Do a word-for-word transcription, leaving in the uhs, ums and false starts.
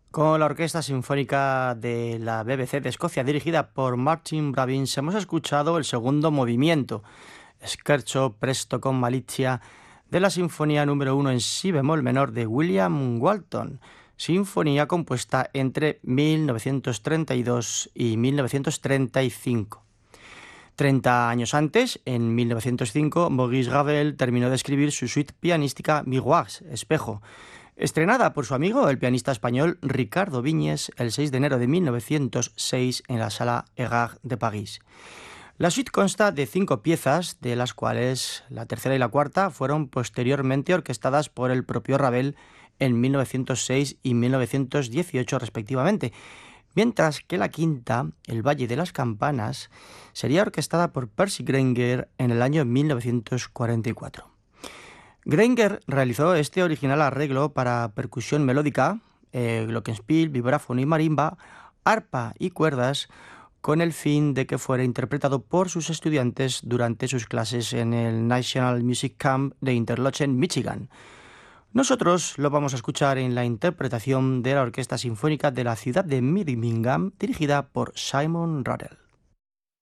Con la Orquesta Sinfónica de la B B C de Escocia, dirigida por Martin Bravins, hemos escuchado el segundo movimiento, Scherzo presto con malizia, de la Sinfonía número uno en si bemol menor de William Walton, sinfonía compuesta entre mil novecientos treinta y dos y mil novecientos treinta y cinco. Treinta años antes, en mil novecientos cinco, Maurice Ravel terminó de escribir su suite pianística Miroirs, Espejo, estrenada por su amigo, el pianista español Ricardo Viñes, el seis de enero de mil novecientos seis en la Sala Erard de París. La suite consta de cinco piezas, de las cuales la tercera y la cuarta fueron posteriormente orquestadas por el propio Ravel en mil novecientos seis y mil novecientos dieciocho respectivamente, mientras que la quinta, El Valle de las Campanas, sería orquestada por Percy Grainger en el año mil novecientos cuarenta y cuatro. Grainger realizó este original arreglo para percusión melódica, eh, glockenspiel, vibráfono y marimba, arpa y cuerdas, con el fin de que fuera interpretado por sus estudiantes durante sus clases en el National Music Camp de Interlochen, Michigan. Nosotros lo vamos a escuchar en la interpretación de la Orquesta Sinfónica de la ciudad de Birmingham, dirigida por Simon Rattle.